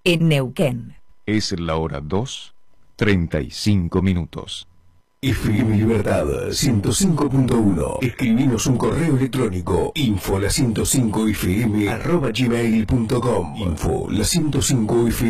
en Neuquén. Es la hora 2:35. FM Libertad 105.1. Escribinos un correo electrónico info la105fm@gmail.com. Info la105fm